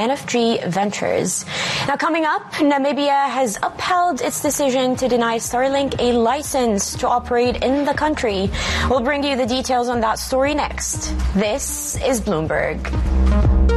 NFG Ventures. Now coming up, Namibia has upheld its decision to deny Starlink a license to operate in the country. We'll bring you the details on that story next. This is Bloomberg.